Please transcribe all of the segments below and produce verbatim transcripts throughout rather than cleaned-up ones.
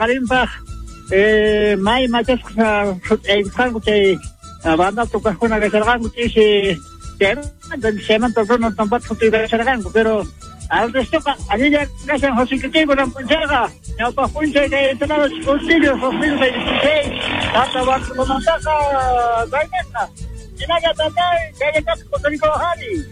paqarinpaq eh may machasqa eusqanku chay banda tukaqkuna kasharqanku chayshi chayman chayman torno tampat futirasharqanku pero al resto alilla kashan hosikitiku puncharqa ñawpa punchay kay entonado Constitución dos mil veintiséis hasta Barcelonataqa gaynata inaga tatay kayata kotoriko hari.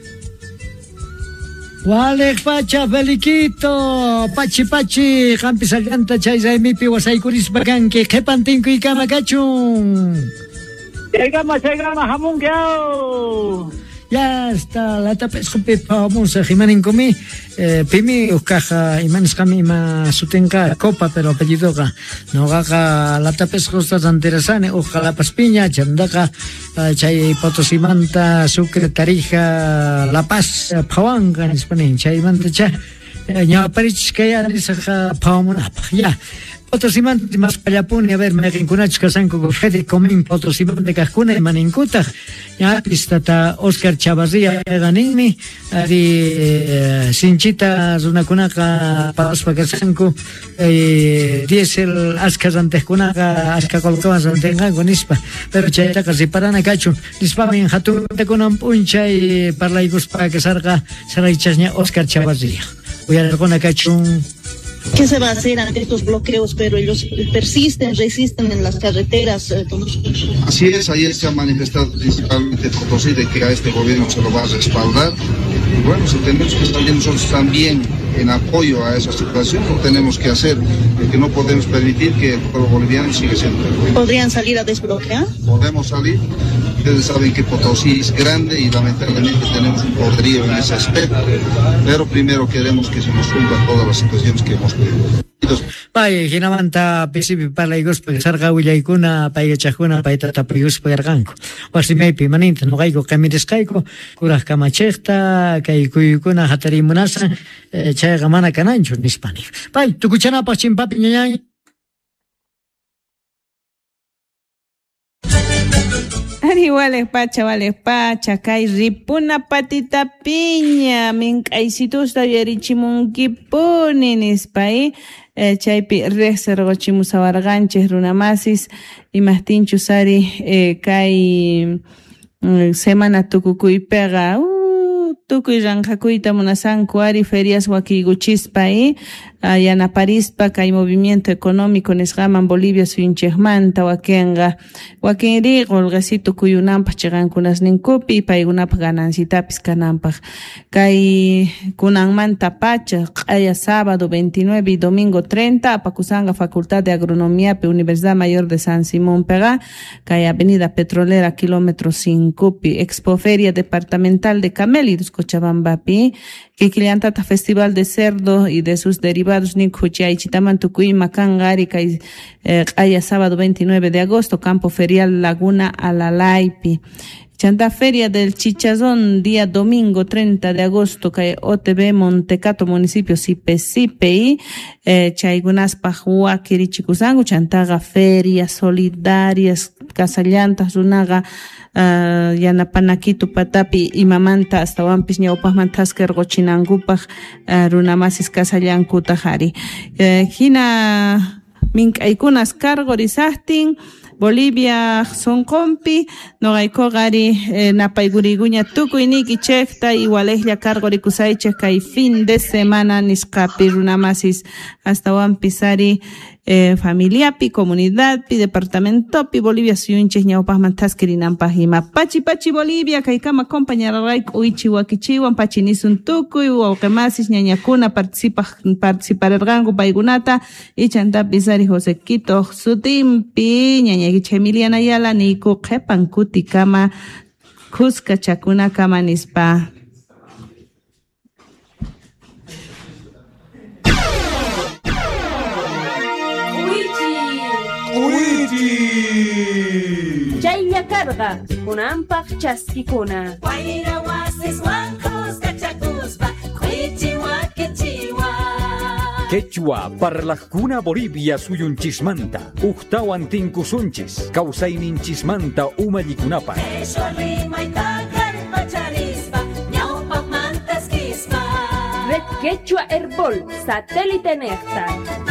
Wale pacha feliquito pachi pachi hampi saganta chay zaimipi wasaykuris baganki qhepantinku ikama kachun chaygama chaygama hamun kiao ya está la tapeskupi vamos a Jimaninkomi eh, pimi ukaja imanisqami ima sutenka copa pero apellidoqa noqaqa la tapesqustas interesane uqa paspiña chandaqa uh, chay Potosimanta Sucre Tarija La Paz phawanqa nispanin chaymantacha ñawparichkaya risaqa phawamunapaq ya Potosimanta mas pallapuni a ver meqinkunachus kasanku Fede Comín Potosimanta kaqkuna imaninkutaq ñapis tata Oscar Chavarría qaninmi ari eh, sinchita runakunaqa paraspa kasanku eh, diesel aska rantejkunaqa aska kolkawan rantinqanku nispa pero chaytaqa riparana kachun nispamin hatuntakunan p'unchay parlaykuspa kasarqa saraychasña Oscar Chavarría uyararquna kachun. ¿Qué se va a hacer ante estos bloqueos? Pero ellos persisten, resisten en las carreteras. Eh, Así es, ayer se ha manifestado principalmente Potosí de que a este gobierno se lo va a respaldar. Y bueno, si tenemos que salir nosotros también en apoyo a esa situación, lo tenemos que hacer, porque no podemos permitir que el pueblo boliviano siga siendo. ¿Podrían salir a desbloquear? Podemos salir. Ustedes saben que Potosí es grande y lamentablemente tenemos un poderío en ese aspecto, pero primero queremos que se nos cumplan todas las situaciones que hemos pedido. Pai, hinamanta pisipi parlaykuspa sarqa willaykuna paygachaqkuna paytata puyuspa yarqanku. Wasimaypi maninta nuqayku qamirisqayku kuraq kamachiqta kay kuyukuna hatarimunasan eh, chayqa mana kananchu nispani. Pai, tukuchanapaq chimpapi ñañay. Ari wale pacha wale pacha kay ripuna patita piña mink'aysitusta yarichimunkipuni nispay eh, chaypi reservochimusawarqanchis runamasis imahtinchu sari eh, kay mm, semana tukukuypiqa uh, tukuy ranqakuyta munasanku ari ferias wakiykuchispay uh, yanaparispa kay movimiento económico nisqaman Bolivia suyunchikmanta wakinqa wakinri qolqasitu kuyunanpaq chiqankunasninkupi paykunapaq ganancitapis kananpaq kay kunanmanta pacha q'aya sábado veintinueve y domingo treinta apakusanga Facultad de Agronomiapi Universidad Mayor de San Simón pega kay Avenida Petrolera kilómetro cinco pi Expoferia Departamental de Camélidos Cochabambapi Kikiliantata Festival de Cerdo y de sus derivados Nikhuchay Chitaman Tukuy Macangari kay q'aya sábado veintinueve de agosto Campo Ferial Laguna Alalaypi Chanta Feria del Chichazón, día domingo treinta de agosto, kay O T B Montecato, municipio Sipe Sipe, eh, Chaygunaspa Huá Kirichikusangu, Chantaga Ferias Solidarias, Casallantas, Runaga, uh, Yanapanakitu Patapi, Imamanta, hasta Wampis Ñawpajmantasker Gochinangupaj, uh, Runamasis Casallankutajari. Eh, Hina Minkaykunas Cargo Risahtin, Bolivia son compi, no hay cogari eh, napaiguriguña tukuy niki chekta igualejlia cargo rikusaiche kai fin de semana niscapi runamasis hasta wampisari eh, familiapi, comunidadpi, departamentopi, Bolivia suyunches ñawpajmantaskirinanpajima. Pachi pachi Bolivia, kaikama compañera raik uichi wakichiwan, pachi nisun tukuy, wauqemasis ñañakuna participa, participarergangu paigunata, y chantapisari José Quito sutimpi, ñañakicha Emiliana Ayala, niku qepan kutikama, kuska chakuna kama nispa. Chaylla carga, kunampaq chaskikuna. Guayra wasis wankos kachakuspa, kuichiwa kichiwa. Quechua, parlakuna Bolivia suyunchismanta, uktawan tinkusunchis, kausayninchismanta umallikunapa. Quechua rimayta karpacharispa, ñawpaq mantaskispa. Red Quechua Herbol, satélite Nectar.